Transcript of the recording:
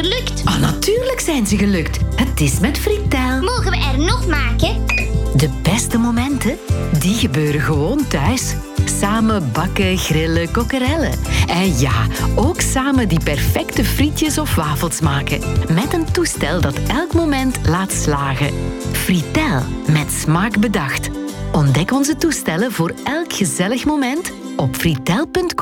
gelukt. Ah, natuurlijk zijn ze gelukt. Het is met Fritel. Mogen we er nog maken? De beste momenten, die gebeuren gewoon thuis. Samen bakken, grillen, kokkerellen. En ja, ook samen die perfecte frietjes of wafels maken. Met een toestel dat elk moment laat slagen. Fritel, met smaak bedacht. Ontdek onze toestellen voor elk gezellig moment op fritel.com.